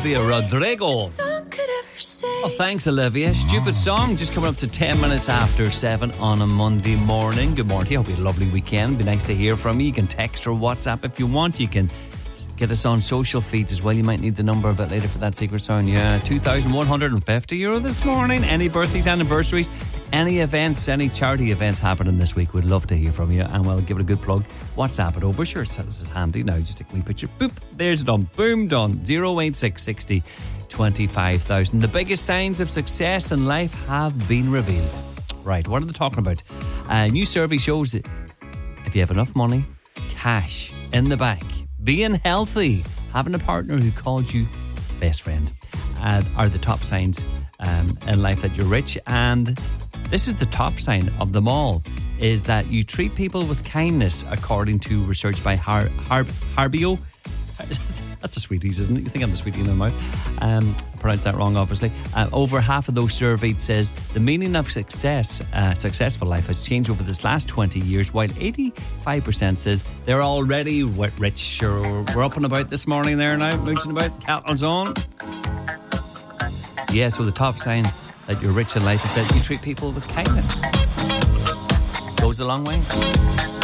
Olivia Rodrigo. Oh, thanks, Olivia. Stupid song. Just coming up to 10 minutes after 7 on a Monday morning. Good morning. Hope you had a lovely weekend. Be nice to hear from you. You can text or WhatsApp if you want. You can get us on social feeds as well. You might need the number a bit later for that secret sound. Yeah, €2,150 this morning. Any birthdays, anniversaries, any events, any charity events happening this week, we'd love to hear from you, and we'll give it a good plug. WhatsApp it over. Sure, this is handy now. Just take a wee picture. Boop, there's it done. Boom, done. 08660 25,000. The biggest signs of success in life have been revealed. Right, what are they talking about? A new survey shows that if you have enough money, cash in the bank, being healthy, having a partner who called you best friend, are the top signs in life that you're rich. And this is the top sign of them all, is that you treat people with kindness, according to research by Harbio. That's a sweeties, isn't it? You think I'm the sweetie in my mouth. I pronounced that wrong, obviously. Over half of those surveyed says the meaning of successful life has changed over this last 20 years, while 85% says they're already rich. Sure, we're up and about this morning there now, mooching about, Cattle's on. Yeah, so the top sign that you're rich in life is that you treat people with kindness. Goes a long way.